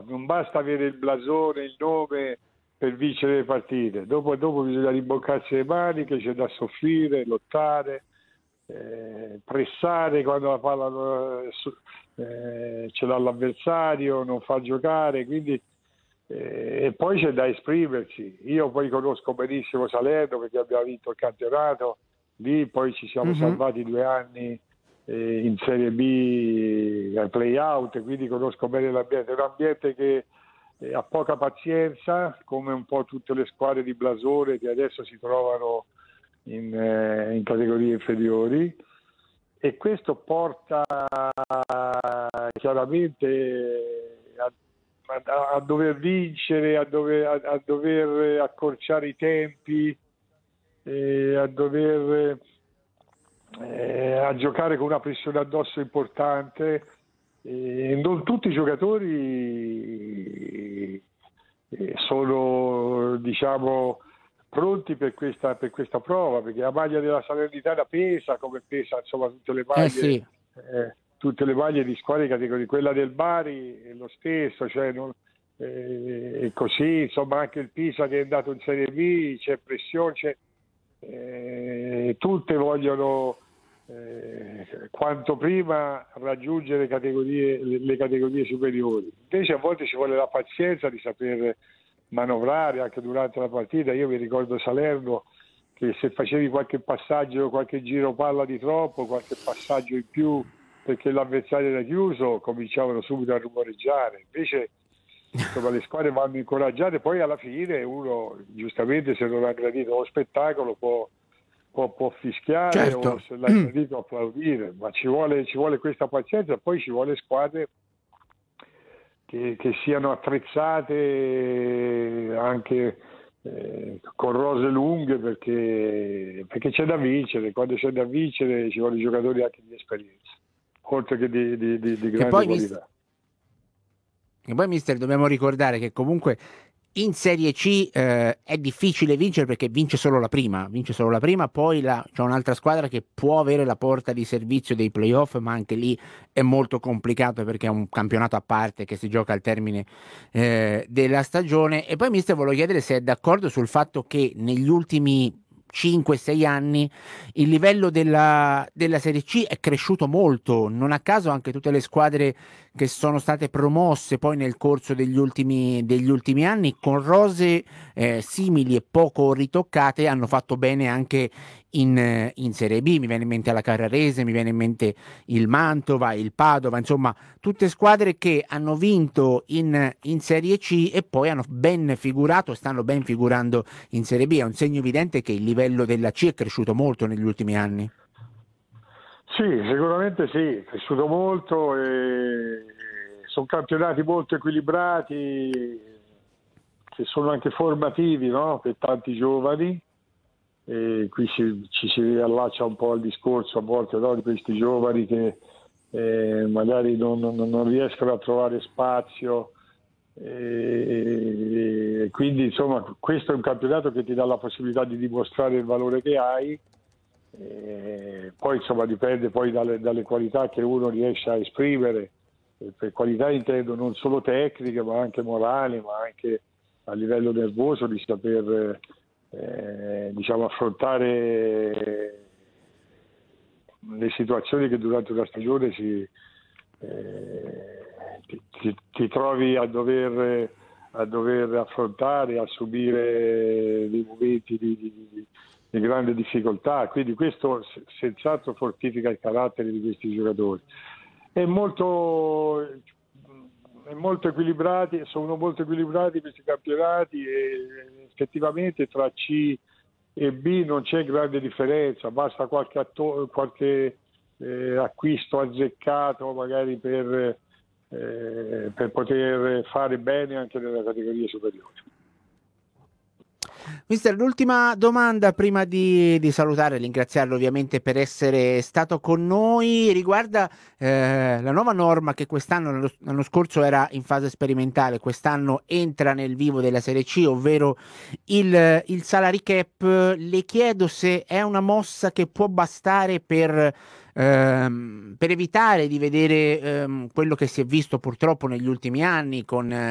non basta avere il blasone, il nome per vincere le partite, dopo bisogna rimboccarsi le maniche, c'è da soffrire, lottare, pressare quando la palla ce l'ha l'avversario, non fa giocare, quindi e poi c'è da esprimersi. Io poi conosco benissimo Salerno perché abbiamo vinto il campionato, lì poi ci siamo salvati 2 anni in Serie B ai play-out, quindi conosco bene l'ambiente. È un ambiente che ha poca pazienza, come un po' tutte le squadre di blasone che adesso si trovano in categorie inferiori, e questo porta chiaramente a dover vincere, a dover accorciare i tempi, a giocare con una pressione addosso importante. Non tutti i giocatori sono, diciamo, pronti per questa prova, perché la maglia della Salernitana pesa come pesa, insomma, tutte le maglie. Sì. Tutte le maglie di squadre di categoria, quella del Bari è lo stesso, cioè è così, insomma, anche il Pisa che è andato in Serie B, c'è pressione, tutte vogliono quanto prima raggiungere le categorie superiori. Invece a volte ci vuole la pazienza di saper manovrare anche durante la partita. Io mi ricordo Salerno che se facevi qualche passaggio, qualche giro palla di troppo, qualche passaggio in più perché l'avversario era chiuso, cominciavano subito a rumoreggiare. Invece insomma, le squadre vanno incoraggiate, poi alla fine uno giustamente, se non ha gradito lo spettacolo, può fischiare, certo, o se l'ha gradito applaudire, ma ci vuole questa pazienza. Poi ci vuole squadre che siano attrezzate anche con rose lunghe, perché c'è da vincere. Quando c'è da vincere ci vogliono giocatori anche di esperienza, oltre che di grande qualità. E poi, mister, dobbiamo ricordare che comunque in Serie C è difficile vincere, perché vince solo la prima, poi c'è un'altra squadra che può avere la porta di servizio dei playoff, ma anche lì è molto complicato perché è un campionato a parte che si gioca al termine della stagione. E poi, mister, volevo chiedere se è d'accordo sul fatto che negli ultimi 5-6 anni il livello della Serie C è cresciuto molto. Non a caso anche tutte le squadre che sono state promosse poi nel corso degli ultimi anni, con rose simili e poco ritoccate, hanno fatto bene anche in Serie B. Mi viene in mente la Carrarese, mi viene in mente il Mantova, il Padova, insomma tutte squadre che hanno vinto in Serie C e poi hanno ben figurato, stanno ben figurando in Serie B. È un segno evidente che il livello della C è cresciuto molto negli ultimi anni. Sì, sicuramente sì, è cresciuto molto, e sono campionati molto equilibrati, che sono anche formativi, no? Per tanti giovani. E qui ci si riallaccia un po' al discorso a volte, no? Di questi giovani che magari non riescono a trovare spazio, e quindi insomma questo è un campionato che ti dà la possibilità di dimostrare il valore che hai. Poi insomma dipende poi dalle qualità che uno riesce a esprimere. Per qualità intendo non solo tecniche, ma anche morali, ma anche a livello nervoso, di saper diciamo affrontare le situazioni che durante una stagione ti trovi a dover affrontare, a subire dei momenti di grande difficoltà. Quindi questo senz'altro fortifica il carattere di questi giocatori. È molto equilibrati, sono molto equilibrati questi campionati, e effettivamente tra C e B non c'è grande differenza, basta qualche acquisto azzeccato magari per poter fare bene anche nelle categorie superiori. Mister, l'ultima domanda prima di salutare, ringraziarlo ovviamente per essere stato con noi, riguarda la nuova norma che quest'anno, l'anno scorso era in fase sperimentale, quest'anno entra nel vivo della Serie C, ovvero il salary cap. Le chiedo se è una mossa che può bastare per evitare di vedere quello che si è visto purtroppo negli ultimi anni con